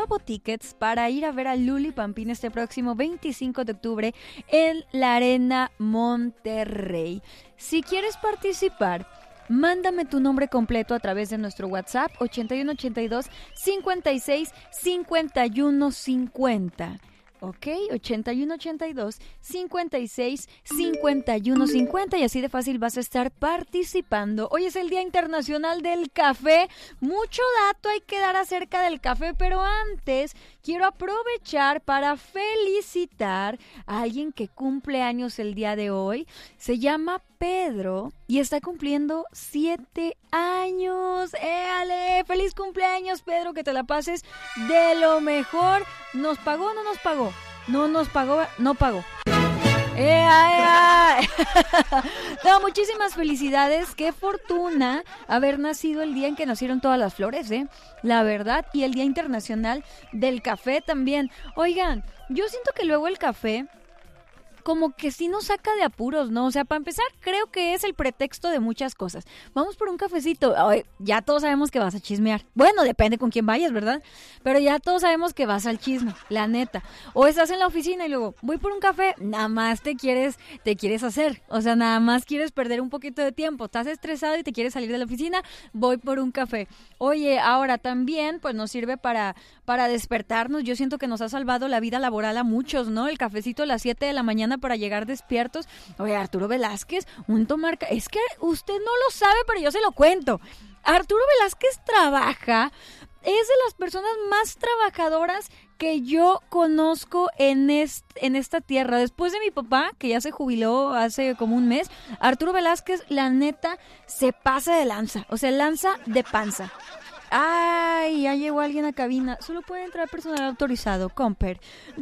Globo Tickets para ir a ver a Luli Pampín este próximo 25 de octubre en la Arena Monterrey. Si quieres participar, mándame tu nombre completo a través de nuestro WhatsApp 8182 56 51 50. Ok, 8182 56 51 50 y así de fácil vas a estar participando. Hoy es el Día Internacional del Café. Mucho dato hay que dar acerca del café, pero antes quiero aprovechar para felicitar a alguien que cumple años el día de hoy. Se llama Pedro y está cumpliendo 7 años. ¡Éale! ¡Feliz cumpleaños, Pedro! Que te la pases de lo mejor. ¿Nos pagó o no nos pagó? No nos pagó, no pagó. No, muchísimas felicidades. Qué fortuna haber nacido el día en que nacieron todas las flores, la verdad. Y el Día Internacional del Café también. Oigan, yo siento que luego el café como que sí nos saca de apuros, ¿no? O sea, para empezar, creo que es el pretexto de muchas cosas. Vamos por un cafecito. Ay, ya todos sabemos que vas a chismear. Bueno, depende con quién vayas, ¿verdad? Pero ya todos sabemos que vas al chisme, la neta. O estás en la oficina y luego, voy por un café, nada más te quieres hacer. O sea, nada más quieres perder un poquito de tiempo. Estás estresado y te quieres salir de la oficina, voy por un café. Oye, ahora también, pues nos sirve para despertarnos. Yo siento que nos ha salvado la vida laboral a muchos, ¿no? El cafecito a las 7 de la mañana para llegar despiertos. Oye, Arturo Velázquez, es que usted no lo sabe, pero yo se lo cuento. Arturo Velázquez trabaja, es de las personas más trabajadoras que yo conozco en esta tierra. Después de mi papá, que ya se jubiló hace como un mes, Arturo Velázquez, la neta, se pasa de lanza, o sea, lanza de panza. Ay, ya llegó alguien a cabina. Solo puede entrar personal autorizado, Comper.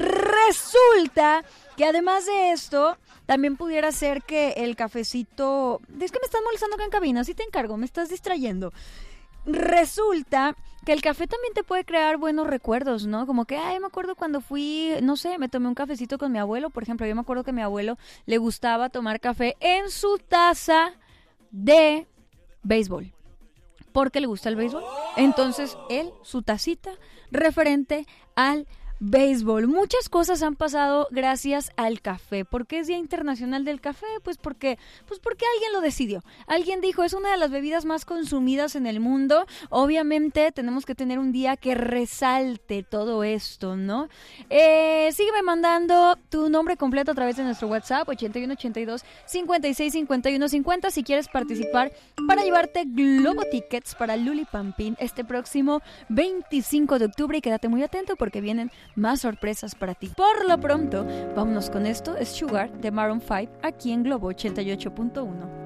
Resulta que además de esto, también pudiera ser que el cafecito... Es que me estás molestando acá en cabina, sí te encargo, me estás distrayendo. Resulta que el café también te puede crear buenos recuerdos, ¿no? Como que, me acuerdo cuando fui, no sé, me tomé un cafecito con mi abuelo. Por ejemplo, yo me acuerdo que a mi abuelo le gustaba tomar café en su taza de béisbol. Porque le gusta el béisbol. Entonces, su tacita referente al béisbol. Muchas cosas han pasado gracias al café. ¿Por qué es Día Internacional del Café? Pues porque alguien lo decidió. Alguien dijo, es una de las bebidas más consumidas en el mundo. Obviamente tenemos que tener un día que resalte todo esto, ¿no? Sígueme mandando tu nombre completo a través de nuestro WhatsApp 8182 56 51 50 si quieres participar para llevarte Globo Tickets para Luli Pampín este próximo 25 de octubre y quédate muy atento porque vienen más sorpresas para ti. Por lo pronto, vámonos con esto. Es Sugar de Maroon 5 aquí en Globo 88.1.